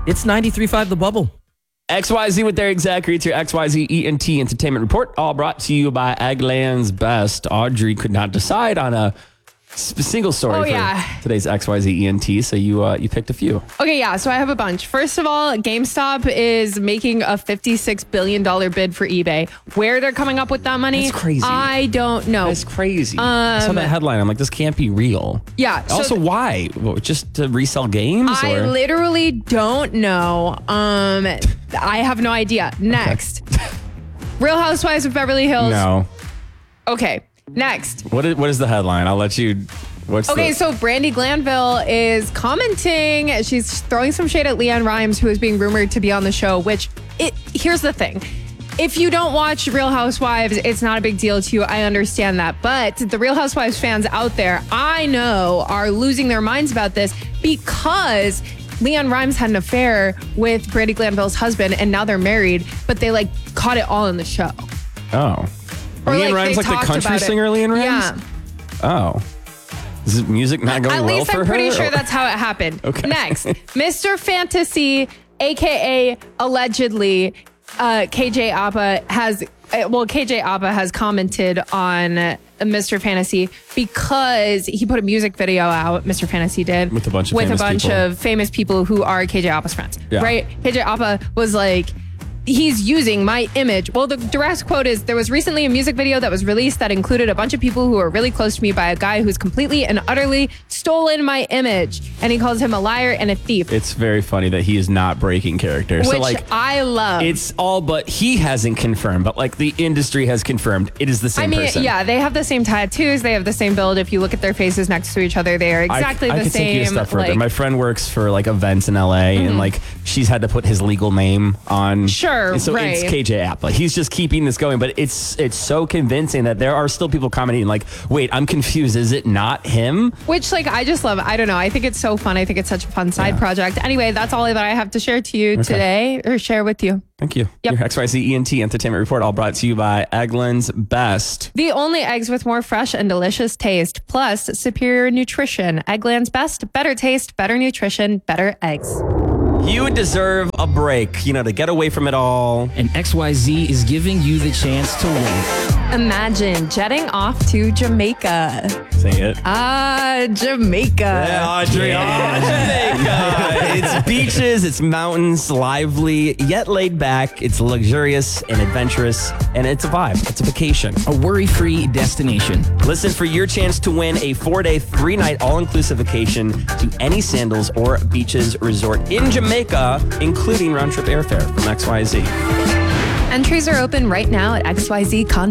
It's 93.5 The Bubble. XYZ with their exact reads, your XYZ ENT Entertainment Report, all brought to you by Eggland's Best. Audrey could not decide on a single story for today's XYZ ENT, so you picked a few. Okay, yeah, so I have a bunch. First of all, GameStop is making a $56 billion bid for eBay. Where they're coming up with that money, That's crazy. I don't know. That's crazy. I saw that headline. I'm like, this can't be real. Yeah. Also, why? What, just to resell games? I literally don't know. I have no idea. Next. Real Housewives of Beverly Hills. No. Okay. Next. What is the headline? I'll let you. So Brandi Glanville is commenting. She's throwing some shade at Leanne Rimes, who is being rumored to be on the show, here's the thing. If you don't watch Real Housewives, it's not a big deal to you. I understand that. But the Real Housewives fans out there, I know, are losing their minds about this because Leanne Rimes had an affair with Brandi Glanville's husband, and now they're married, but they caught it all in the show. Oh. Or, Leanne Rimes, they the country singer Leanne Rimes? Yeah. Oh. Is music not going well for her? At least I'm pretty sure that's how it happened. Okay. Next, Mr. Fantasy, a.k.a. allegedly, KJ Apa has commented on Mr. Fantasy because he put a music video out, Mr. Fantasy did. With a bunch of famous people who are KJ Apa's friends. Yeah. Right? KJ Apa was like, he's using my image. Well, the direct quote is, there was recently a music video that was released that included a bunch of people who are really close to me by a guy who's completely and utterly stolen my image. And he calls him a liar and a thief. It's very funny that he is not breaking character. Which I love. It's all but he hasn't confirmed, but the industry has confirmed it is the same person. Yeah, they have the same tattoos. They have the same build. If you look at their faces next to each other, they are exactly the I could same. take you a step further. My friend works for events in LA and she's had to put his legal name on. Sure. And so right. it's KJ Apa. He's just keeping this going, but it's so convincing that there are still people commenting wait, I'm confused. Is it not him? Which I just love. I don't know. I think it's so fun. I think it's such a fun side project. Anyway, that's all that I have to share to you today or share with you. Thank you. Yep. Your XYZ ENT Entertainment Report, all brought to you by Eggland's Best. The only eggs with more fresh and delicious taste, plus superior nutrition. Eggland's Best, better taste, better nutrition, better eggs. You deserve a break, to get away from it all. And XYZ is giving you the chance to win. Imagine jetting off to Jamaica. Say it. Jamaica. Yeah, Audrey. Jamaica. It's beaches, it's mountains, lively, yet laid back. It's luxurious and adventurous, and it's a vibe. It's a vacation. A worry-free destination. Listen for your chance to win a 4-day, 3-night all-inclusive vacation to any Sandals or Beaches resort in Jamaica, including round-trip airfare from XYZ. Entries are open right now at XYZ